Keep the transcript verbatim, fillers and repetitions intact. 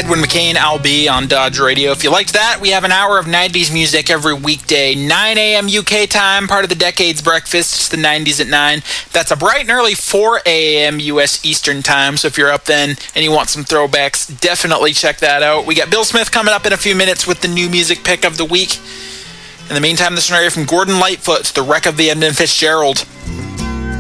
Edwin McCain, I'll Be on Dodge Radio. If you liked that, we have an hour of nineties music every weekday, nine a.m. U K time, part of the Decades Breakfast. It's the nineties at nine. That's a bright and early four a.m. U S Eastern time, so if you're up then and you want some throwbacks, definitely check that out. We got Bill Smith coming up in a few minutes with the new music pick of the week. In the meantime, this is an area from Gordon Lightfoot, The Wreck of the Edmund Fitzgerald.